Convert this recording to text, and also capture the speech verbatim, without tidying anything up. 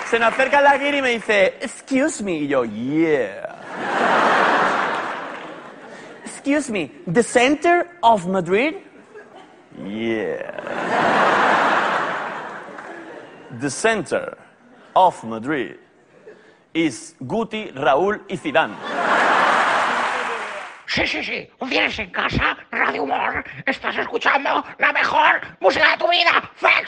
Se me acerca la Guiri y me dice, excuse me. Y yo, yeah. Excuse me, the center of Madrid? Yeah. The center of Madrid is Guti, Raúl y Zidane. Sí, sí, sí. Un viernes en casa, Radio Humor. Estás escuchando la mejor música de tu vida. ¡Fax!